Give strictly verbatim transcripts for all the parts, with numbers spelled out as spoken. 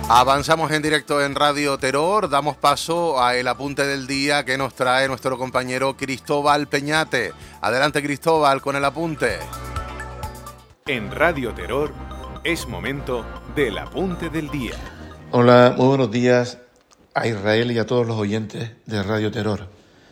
Avanzamos en directo en Radio Terror, damos paso a el apunte del día que nos trae nuestro compañero Cristóbal Peñate. Adelante, Cristóbal, con el apunte. En Radio Terror es momento del apunte del día. Hola, muy buenos días a Israel y a todos los oyentes de Radio Terror.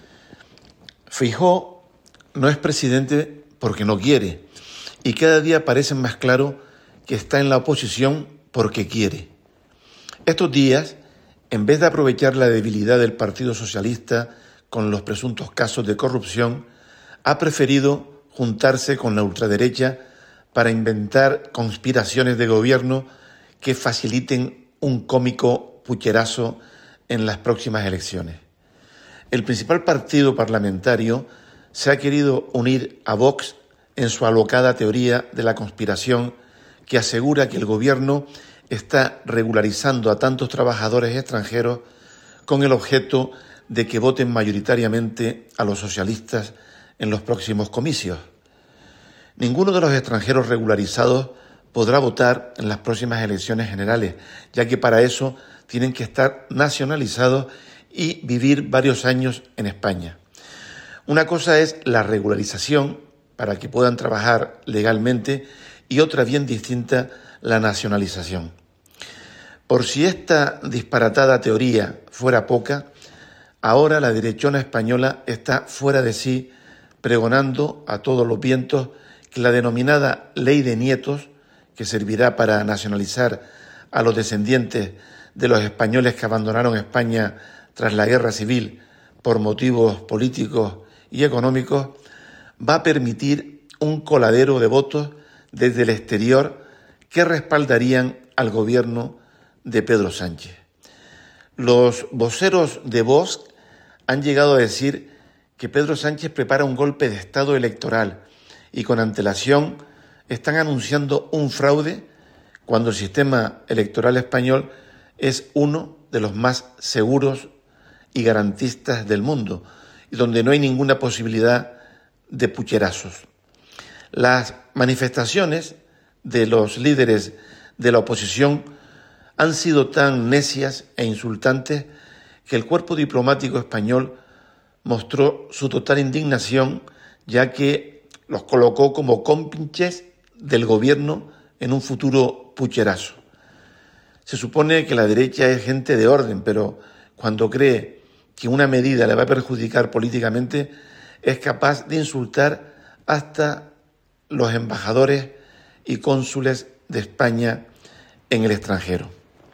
Feijóo no es presidente porque no quiere, y cada día parece más claro que está en la oposición porque quiere. Estos días, en vez de aprovechar la debilidad del Partido Socialista con los presuntos casos de corrupción, ha preferido juntarse con la ultraderecha para inventar conspiraciones de gobierno que faciliten un cómico pucherazo en las próximas elecciones. El principal partido parlamentario se ha querido unir a Vox en su alocada teoría de la conspiración que asegura que el gobierno está regularizando a tantos trabajadores extranjeros con el objeto de que voten mayoritariamente a los socialistas en los próximos comicios. Ninguno de los extranjeros regularizados podrá votar en las próximas elecciones generales, ya que para eso tienen que estar nacionalizados y vivir varios años en España. Una cosa es la regularización para que puedan trabajar legalmente y otra bien distinta, la nacionalización. Por si esta disparatada teoría fuera poca, ahora la derechona española está fuera de sí, pregonando a todos los vientos que la denominada ley de nietos, que servirá para nacionalizar a los descendientes de los españoles que abandonaron España tras la guerra civil por motivos políticos y económicos, va a permitir un coladero de votos desde el exterior que respaldarían al gobierno de Pedro Sánchez. Los voceros de Vox han llegado a decir que Pedro Sánchez prepara un golpe de Estado electoral y con antelación están anunciando un fraude cuando el sistema electoral español es uno de los más seguros y garantistas del mundo y donde no hay ninguna posibilidad de pucherazos. Las manifestaciones de los líderes de la oposición han sido tan necias e insultantes que el cuerpo diplomático español mostró su total indignación, ya que los colocó como cómplices del gobierno en un futuro pucherazo. Se supone que la derecha es gente de orden, pero cuando cree que una medida le va a perjudicar políticamente, es capaz de insultar hasta los embajadores y cónsules de España en el extranjero.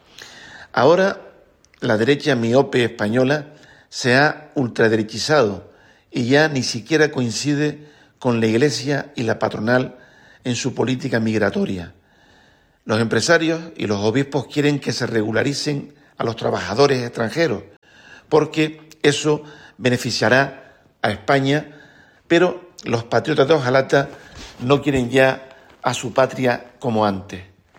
Ahora, la derecha miope española se ha ultraderechizado y ya ni siquiera coincide con la Iglesia y la patronal en su política migratoria. Los empresarios y los obispos quieren que se regularicen a los trabajadores extranjeros, porque eso beneficiará a España, pero los patriotas de hojalata no quieren ya a su patria como antes.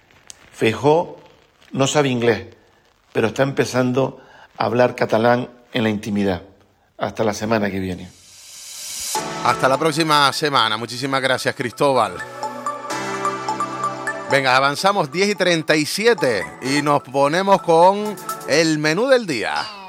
Feijóo no sabe inglés, pero está empezando a hablar catalán en la intimidad. Hasta la semana que viene. Hasta la próxima semana. Muchísimas gracias, Cristóbal. Venga, avanzamos diez y treinta y siete y nos ponemos con el menú del día.